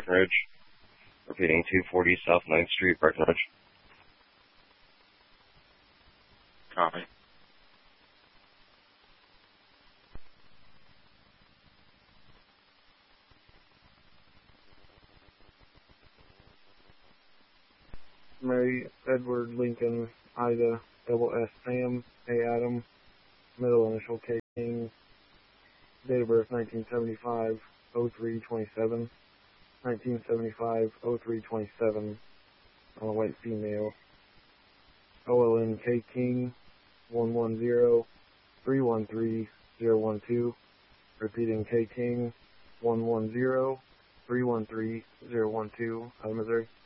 Breckenridge. Repeating 240 South 9th Street, Breckenridge. Copy. Mary, Edward, Lincoln, Ida, double S, Sam, A, Adam, middle initial K, King, date of birth 1975, 0327, 1975, 0327, on a white female, OLN K, King, 110, 313, 012, repeating K, King, 110, 313, 012, out of Missouri.